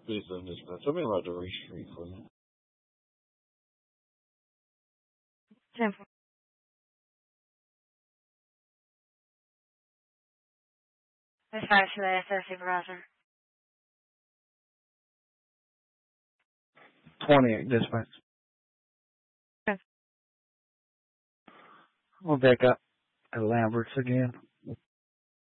Please don't dispatch. I'll be allowed to reach for you. 10. Dispatch to the SS supervisor. 28 dispatch. Okay. We'll back up at Lambert's again.